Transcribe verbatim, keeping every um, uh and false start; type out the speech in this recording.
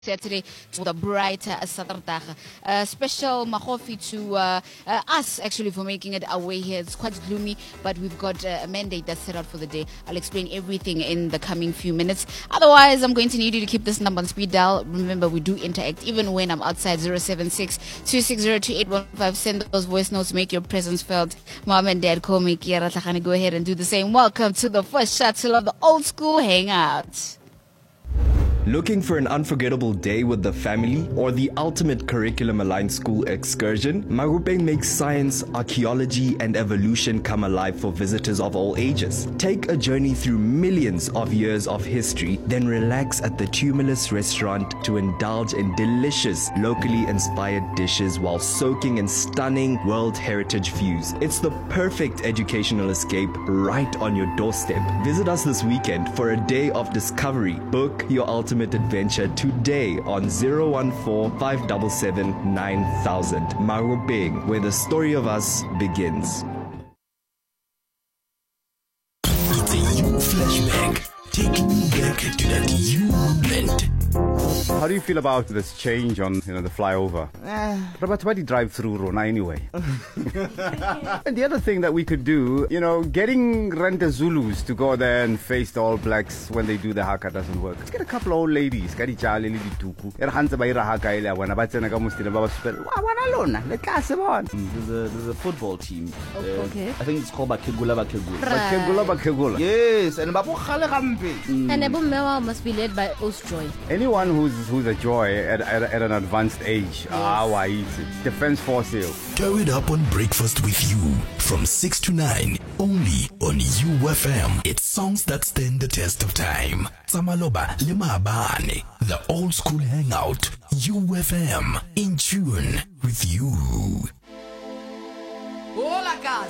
Saturday for the brighter Saturday. Uh, special mahofi to uh, uh, us actually for making it our way here. It's quite gloomy, but we've got uh, a mandate that's set out for the day. I'll explain everything in the coming few minutes. Otherwise, I'm going to need you to keep this number on speed dial. Remember, we do interact even when I'm outside. zero seven six, two six zero, two eight one five. Send those voice notes. Make your presence felt. Mom and Dad call me Kiara Tlhagane. Go ahead and do the same. Welcome to the first shuttle of the Old School Hangout. Looking for an unforgettable day with the family or the ultimate curriculum-aligned school excursion? Marupeng makes science, archaeology, and evolution come alive for visitors of all ages. Take a journey through millions of years of history, then relax at the Tumulus restaurant to indulge in delicious, locally inspired dishes while soaking in stunning World Heritage views. It's the perfect educational escape right on your doorstep. Visit us this weekend for a day of discovery. Book your ultimate adventure today on zero one four, five seven seven, nine thousand. Marupeng, where the story of us begins. It's a you flashback, taking you back to that you moment. How do you feel about this change on, you know, the flyover? Eh, but why do you drive through Rona anyway? And the other thing that we could do, you know, getting Renta Zulus to go there and face the All Blacks when they do the haka doesn't work. Let's get a couple of old ladies. There's a, there's a football team. Okay. Uh, okay. I think it's called Bakegula Bakegula. Bakegula Bakegula. Yes, and Babu Khale Gampe. And Abu Mewa must be led by Ostjoy. Anyone who's who's a joy at, at, at an advanced age, yes. ah, why it's Defense Force here. Throw it up on breakfast with you from six to nine, only on U F M. It's songs that stand the test of time. Samaloba Lemabane, the Old School Hangout. U F M, in tune with you. Hola, casa.